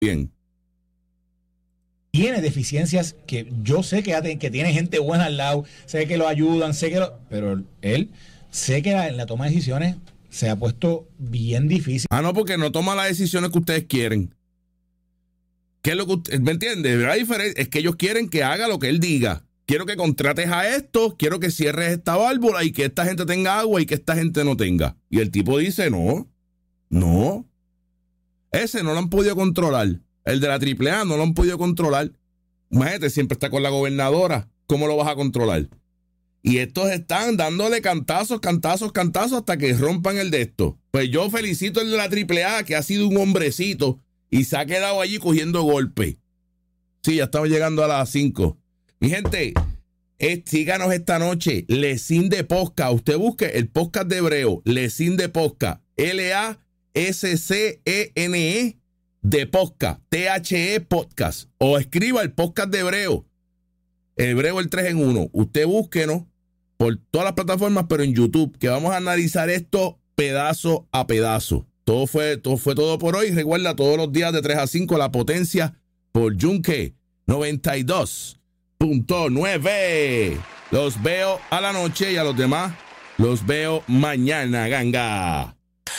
bien. Tiene deficiencias que yo sé que tiene gente buena al lado, sé que lo ayudan, pero él, sé que en la toma de decisiones se ha puesto bien difícil. No, porque no toma las decisiones que ustedes quieren. ¿Qué es lo que usted, me entiende? La diferencia es que ellos quieren que haga lo que él diga. Quiero que contrates a esto, quiero que cierres esta válvula y que esta gente tenga agua y que esta gente no tenga. Y el tipo dice, no. Ese no lo han podido controlar. El de la AAA no lo han podido controlar. Imagínate, siempre está con la gobernadora. ¿Cómo lo vas a controlar? Y estos están dándole cantazos hasta que rompan el de esto. Pues yo felicito al de la AAA, que ha sido un hombrecito y se ha quedado allí cogiendo golpes. Sí, ya estamos llegando a las 5. Mi gente, síganos esta noche. Lesin de Podcast. Usted busque el podcast de Hebreo. Lesin de Podcast. LASCENE de Podcast. THE Podcast. O escriba el podcast de Hebreo. Hebreo el 3 en 1. Usted búsquenos por todas las plataformas, pero en YouTube, que vamos a analizar esto pedazo a pedazo. Todo fue todo por hoy. Recuerda, todos los días de 3 a 5, La Potencia por Yunque 92.9. Los veo a la noche y a los demás los veo mañana, ganga.